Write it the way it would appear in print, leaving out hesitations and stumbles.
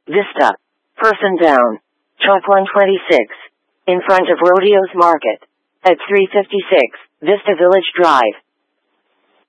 Vista. Person down. Truck 126. In front of Rodeos Market. At 356, Vista Village Drive.